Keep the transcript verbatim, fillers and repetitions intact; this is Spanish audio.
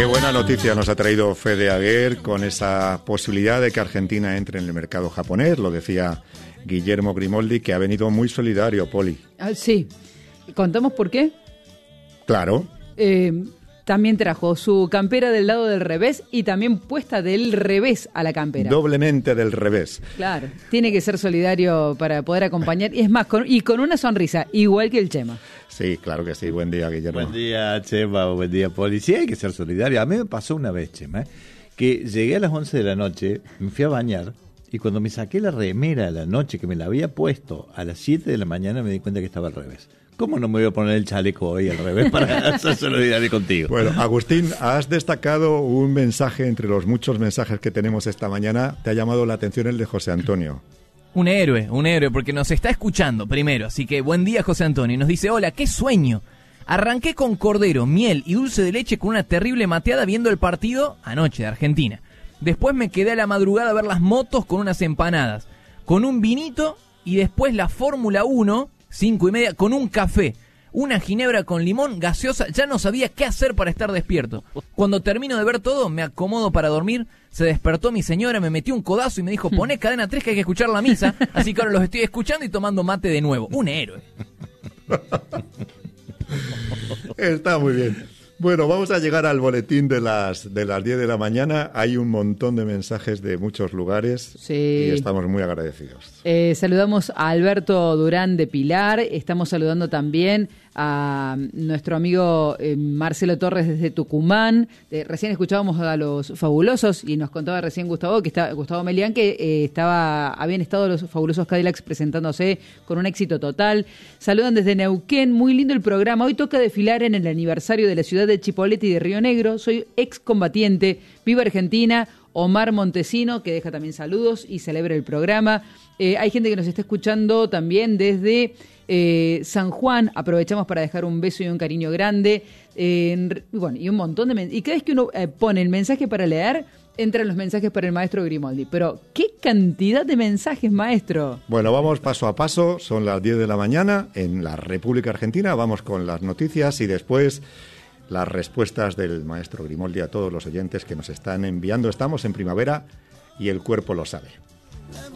Qué buena noticia nos ha traído Fede Aguer con esa posibilidad de que Argentina entre en el mercado japonés. Lo decía Guillermo Grimoldi, que ha venido muy solidario, Poli. Ah, sí. ¿Contamos por qué? Claro. Eh, también trajo su campera del lado del revés y también puesta del revés a la campera. Doblemente del revés. Claro. Tiene que ser solidario para poder acompañar. Y es más, con, y con una sonrisa, igual que el Chema. Sí, claro que sí. Buen día, Guillermo. Buen día, Chema. Buen día, Poli. Sí, hay que ser solidario. A mí me pasó una vez, Chema, que llegué a las once de la noche, me fui a bañar y cuando me saqué la remera de la noche que me la había puesto a las siete de la mañana me di cuenta que estaba al revés. ¿Cómo no me voy a poner el chaleco hoy al revés para ser solidario contigo? Bueno, Agustín, has destacado un mensaje entre los muchos mensajes que tenemos esta mañana. Te ha llamado la atención el de José Antonio. Un héroe, un héroe, porque nos está escuchando primero. Así que buen día, José Antonio. Y nos dice, hola, qué sueño. Arranqué con cordero, miel y dulce de leche con una terrible mateada viendo el partido anoche de Argentina. Después me quedé a la madrugada a ver las motos con unas empanadas, con un vinito y después la Fórmula uno, cinco y media, con un café. Una ginebra con limón, gaseosa, ya no sabía qué hacer para estar despierto. Cuando termino de ver todo, me acomodo para dormir, se despertó mi señora, me metió un codazo y me dijo, poné cadena tres que hay que escuchar la misa, así que ahora los estoy escuchando y tomando mate de nuevo. Un héroe. Está muy bien. Bueno, vamos a llegar al boletín de las de las diez de la mañana. Hay un montón de mensajes de muchos lugares, sí, y estamos muy agradecidos. Eh, saludamos a Alberto Durán de Pilar, estamos saludando también a nuestro amigo eh, Marcelo Torres desde Tucumán. Eh, recién escuchábamos a los Fabulosos y nos contaba recién Gustavo que está Gustavo Melián que eh, estaba habían estado los Fabulosos Cadillacs presentándose con un éxito total. Saludan desde Neuquén, muy lindo el programa. Hoy toca desfilar en el aniversario de la ciudad de Chipolete y de Río Negro. Soy excombatiente, viva Argentina. Omar Montesino, que deja también saludos y celebra el programa. Eh, hay gente que nos está escuchando también desde eh, San Juan. Aprovechamos para dejar un beso y un cariño grande. Eh, bueno, y un montón de mensajes. Y cada vez que uno eh, pone el mensaje para leer, entran los mensajes para el maestro Grimoldi. Pero, ¿qué cantidad de mensajes, maestro? Bueno, vamos paso a paso. Son las diez de la mañana en la República Argentina. Vamos con las noticias y después las respuestas del maestro Grimoldi a todos los oyentes que nos están enviando. Estamos en primavera y el cuerpo lo sabe.